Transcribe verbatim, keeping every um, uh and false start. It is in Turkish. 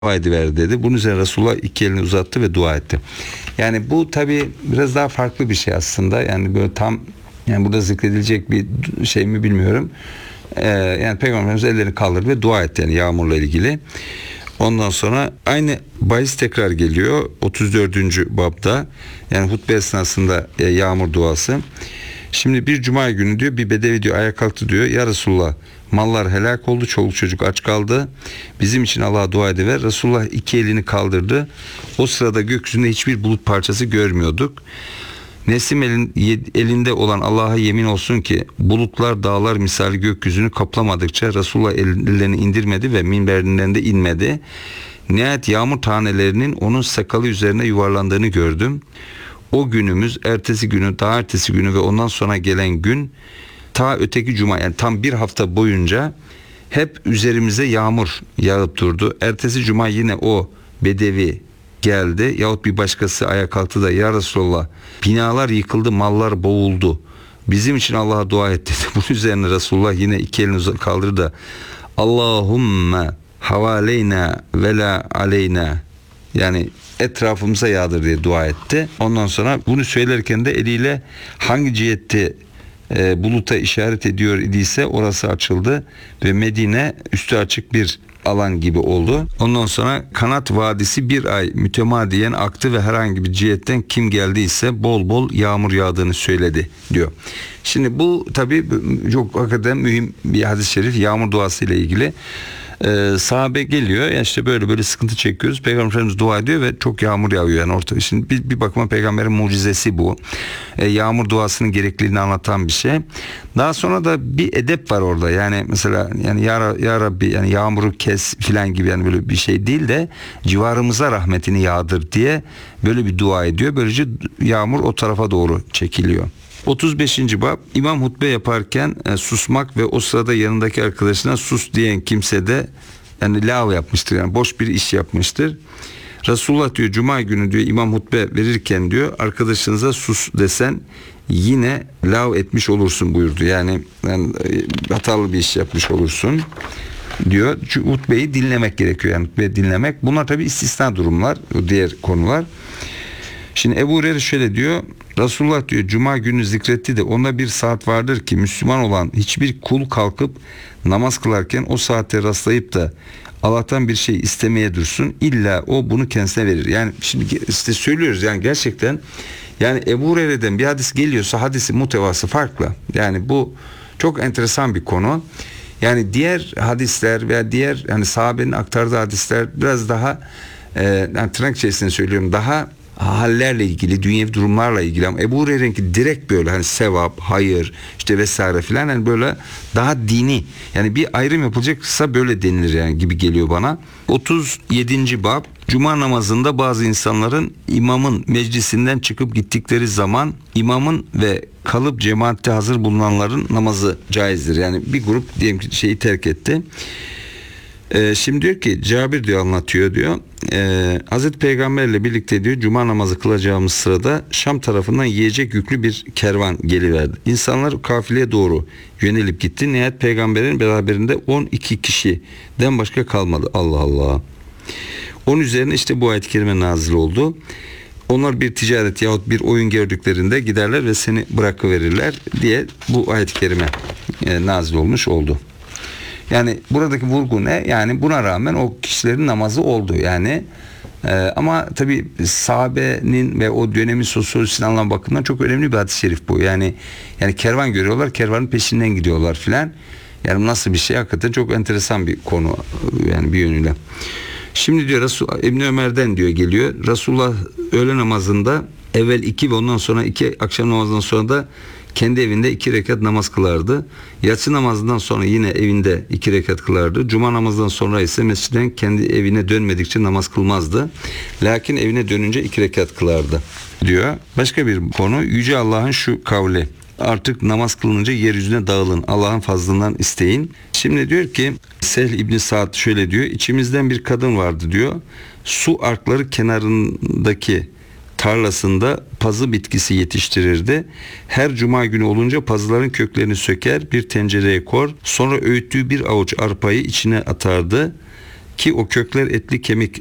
ediver dedi. Bunun üzerine Resulullah iki elini uzattı ve dua etti. Yani bu tabi biraz daha farklı bir şey aslında. Yani böyle tam yani burada zikredilecek bir şey mi bilmiyorum. Ee, yani Peygamberimiz ellerini kaldırdı ve dua etti yani yağmurla ilgili. Ondan sonra aynı bahis tekrar geliyor otuz dördüncü babda. Yani hutbe esnasında e, yağmur duası. Şimdi bir cuma günü diyor bir bedevi diyor ayağa kalktı diyor. Ya Resulullah, mallar helak oldu, çoluk çocuk aç kaldı. Bizim için Allah'a dua ediver. Resulullah iki elini kaldırdı. O sırada gökyüzünde hiçbir bulut parçası görmüyorduk. Nesim elin, elinde olan Allah'a yemin olsun ki bulutlar dağlar misali gökyüzünü kaplamadıkça Resulullah ellerini indirmedi ve minberinden de inmedi. Nihayet yağmur tanelerinin onun sakalı üzerine yuvarlandığını gördüm. O günümüz, ertesi günü, daha ertesi günü ve ondan sonra gelen gün, ta öteki cuma, yani tam bir hafta boyunca hep üzerimize yağmur yağıp durdu. Ertesi cuma yine o bedevi geldi yahut bir başkası ayağa kalktı da ya Resulallah, binalar yıkıldı, mallar boğuldu, bizim için Allah'a dua et dedi. Bunun üzerine Resulullah yine iki elini kaldırdı da Allahümme havaleyna ve la aleyna, yani etrafımıza yağdır diye dua etti. Ondan sonra bunu söylerken de eliyle hangi cihette e, buluta işaret ediyor idiyse orası açıldı ve Medine üstü açık bir alan gibi oldu. Ondan sonra Kanat Vadisi bir ay mütemadiyen aktı ve herhangi bir cihetten kim geldiyse bol bol yağmur yağdığını söyledi diyor. Şimdi bu tabii çok hakikaten mühim bir hadis-i şerif, yağmur duası ile ilgili. Ee, sahabe geliyor ya, işte böyle böyle sıkıntı çekiyoruz. Peygamberimiz dua ediyor ve çok yağmur yağıyor yani ortada. Şimdi bir, bir bakıma peygamberin mucizesi bu. Ee, yağmur duasının gerekliliğini anlatan bir şey. Daha sonra da bir edep var orada. Yani mesela yani ya, ya Rabbi, yani yağmuru kes filan gibi, yani böyle bir şey değil de civarımıza rahmetini yağdır diye böyle bir dua ediyor. Böylece yağmur o tarafa doğru çekiliyor. otuz beşinci bab, imam hutbe yaparken e, susmak ve o sırada yanındaki arkadaşına sus diyen kimse de yani lav yapmıştır, yani boş bir iş yapmıştır. Resulullah diyor cuma günü diyor imam hutbe verirken diyor arkadaşınıza sus desen yine lav etmiş olursun buyurdu. Yani, yani e, hatalı bir iş yapmış olursun diyor. Çünkü hutbeyi dinlemek gerekiyor, yani hutbeyi dinlemek. Bunlar tabii istisna durumlar, diğer konular. Şimdi Ebu Hureyre şöyle diyor. Resulullah diyor cuma günü zikretti de onda bir saat vardır ki Müslüman olan hiçbir kul kalkıp namaz kılarken o saatte rastlayıp da Allah'tan bir şey istemeye dursun, illa o bunu kendisine verir. Yani şimdi işte söylüyoruz yani gerçekten, yani Ebu Hureyre'den bir hadis geliyorsa hadisin muhtevası farklı. Yani bu çok enteresan bir konu. Yani diğer hadisler veya diğer yani sahabenin aktardığı hadisler biraz daha e, yani tırnak içerisinde söylüyorum, daha hallerle ilgili, dünyevi durumlarla ilgili, ama Ebu Hureyre'ninki direkt böyle hani sevap, hayır işte vesaire filan, yani böyle daha dini, yani bir ayrım yapılacaksa böyle denilir yani gibi geliyor bana. otuz yedinci bab, cuma namazında bazı insanların imamın meclisinden çıkıp gittikleri zaman imamın ve kalıp cemaatte hazır bulunanların namazı caizdir. Yani bir grup diyelim ki şeyi terk etti. Ee, şimdi diyor ki Cabir diyor anlatıyor diyor. Ee, Hazreti Peygamberle birlikte diyor cuma namazı kılacağımız sırada Şam tarafından yiyecek yüklü bir kervan geliverdi. İnsanlar kafileye doğru yönelip gitti. Nihayet Peygamberin beraberinde on iki kişiden başka kalmadı. Allah Allah. Onun üzerine işte bu ayet-i kerime nazil oldu. Onlar bir ticaret yahut bir oyun gördüklerinde giderler ve seni bırakıverirler diye bu ayet-i kerime e, nazil olmuş oldu. Yani buradaki vurgu ne? Yani buna rağmen o kişilerin namazı oldu. Yani e, ama tabii sahabenin ve o dönemin sosyolojisine alınan bakımdan çok önemli bir hadis-i şerif bu. Yani yani kervan görüyorlar, kervanın peşinden gidiyorlar filan. Yani nasıl bir şey, hakikaten çok enteresan bir konu yani bir yönüyle. Şimdi diyor Resul İbn Ömer'den diyor geliyor. Resulullah öğle namazında evvel iki ve ondan sonra iki, akşam namazından sonra da kendi evinde iki rekat namaz kılardı. Yatsı namazından sonra yine evinde iki rekat kılardı. Cuma namazından sonra ise mescitten kendi evine dönmedikçe namaz kılmazdı. Lakin evine dönünce iki rekat kılardı diyor. Başka bir konu, Yüce Allah'ın şu kavli: artık namaz kılınınca yeryüzüne dağılın, Allah'ın fazlından isteyin. Şimdi diyor ki Sehl İbni Sa'd şöyle diyor. İçimizden bir kadın vardı diyor. Su arkları kenarındaki tarlasında pazı bitkisi yetiştirirdi. Her cuma günü olunca pazıların köklerini söker, bir tencereye kor, sonra öğüttüğü bir avuç arpayı içine atardı. ki o kökler etli kemik